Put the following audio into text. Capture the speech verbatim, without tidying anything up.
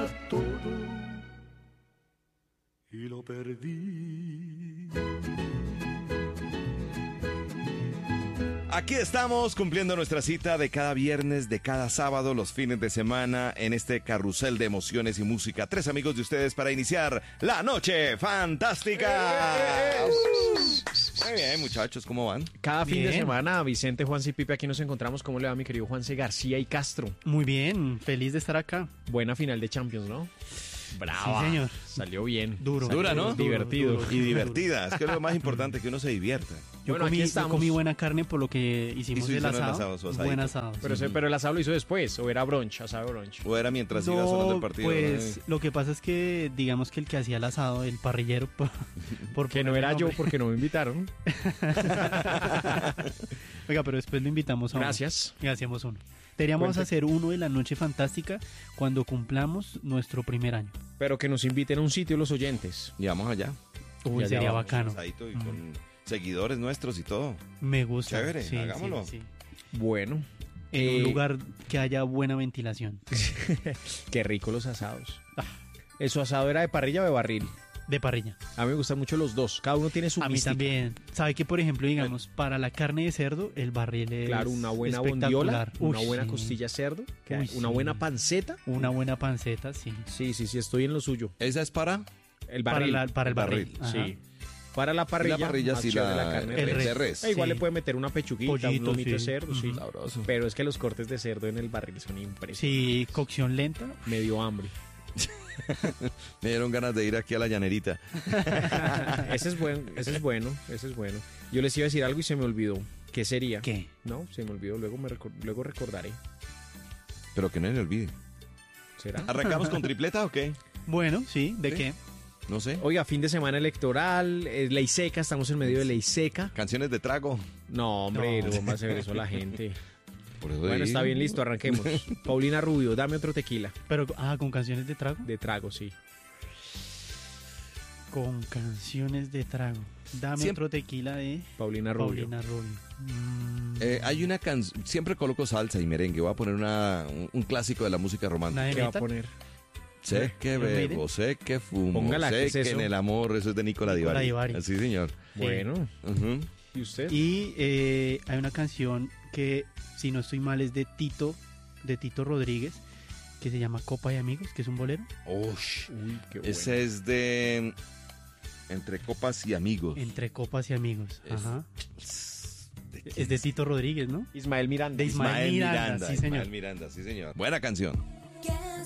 todo y lo perdí. Aquí estamos cumpliendo nuestra cita de cada viernes, de cada sábado, los fines de semana, en este carrusel de emociones y música. Tres amigos de ustedes para iniciar la noche fantástica. Muy bien, muchachos, ¿cómo van? Cada fin Bien. de semana, Vicente, Juanse y Pipe, aquí nos encontramos. ¿Cómo le va mi querido Juanse García y Castro? Muy bien, feliz de estar acá. Buena final de Champions, ¿no? Brava. Sí, señor. Salió bien. Duro. Salió Dura, ¿no? Divertido. Duro, duro. Y divertida, es que es lo más importante, que uno se divierta. Yo, Bueno, comí, aquí yo estamos. comí buena carne por lo que hicimos Hizo- el hicieron el asado. asado, su asadito. Buen asado. Pero, sí. ese- pero el asado lo hizo después, o era brunch, asado brunch. O era mientras iba sonando el partido. pues ¿no? lo que pasa es que digamos que el que hacía el asado, el parrillero, por, por Que no ponerle era yo nombre. porque no me invitaron. Oiga, pero después lo invitamos a uno. Gracias. Y hacemos uno. Deberíamos Cuente. hacer uno de la noche fantástica cuando cumplamos nuestro primer año. Pero que nos inviten a un sitio los oyentes. Y vamos allá. Uy, allá sería vamos, bacano. Asadito y Mm. con seguidores nuestros y todo. Me gusta. Chévere, Sí, hagámoslo. sí, sí. Bueno. En eh, un lugar que haya buena ventilación. Qué rico los asados. ¿Eso asado era de parrilla o de barril? De parrilla. A mí me gustan mucho los dos. Cada uno tiene su A mí mística. también. ¿Sabe que, por ejemplo, digamos, para la carne de cerdo, el barril es Claro, una buena espectacular? bondiola, una Uy, buena sí. costilla de cerdo, que Uy, una sí. buena panceta. Una buena panceta, sí. Sí, sí, sí, estoy en lo suyo. ¿Esa es para? El Para, barril. la- para el barril. barril, Ajá. Sí. Para la parrilla. Y la parrilla más sí chévere la, carne el de res. de res. Eh, igual Sí. le puede meter una pechuguita, Pollito, un lomito de sí. cerdo, sí. Ujú. Sabroso. Pero es que los cortes de cerdo en el barril son impresionantes. Sí, cocción lenta. Me dio hambre. Me dieron ganas de ir aquí a la llanerita. ese es bueno, ese es bueno, ese es bueno. Yo les iba a decir algo y se me olvidó. ¿Qué sería? ¿Qué? No, se me olvidó. Luego me recor- luego recordaré. Pero que no le olvide. ¿Será? ¿Arrancamos con tripleta o qué? Bueno, sí, ¿de Sí. qué? No sé. Oiga, fin de semana electoral, es ley seca, estamos en medio de ley seca. Canciones de trago. No, hombre, No. no vamos a hacer eso a la gente. Por eso Bueno, digo. está bien, listo, arranquemos. Paulina Rubio, dame otro tequila. Pero, ah, con canciones de trago. De trago, sí. Con canciones de trago. Dame Siempre- otro tequila de Paulina Rubio. Paulina Rubio. Mm, Eh, hay una canción, siempre coloco salsa y merengue. Voy a poner una, un, un clásico de la música romántica. ¿Una de ¿Qué va a Meta? poner? Sé que ¿Iron bebo, Maiden? sé que fumo, Póngala, ¿qué sé es que eso? en el amor, eso es de Nicola Nicola Divari. Divari. Así, señor. Bueno, Ujú. ¿y usted? Y eh, hay una canción que, si no estoy mal, es de Tito, de Tito Rodríguez, que se llama Copa de Amigos, que es un bolero. Ush. Uy, qué bueno. Ese es de Entre Copas y Amigos. Entre Copas y Amigos. Es- Ajá. ¿De quién Es de Tito Rodríguez, ¿no? Ismael Miranda. De Ismael Miranda, sí, señor. Ismael Miranda, sí, señor. Buena canción.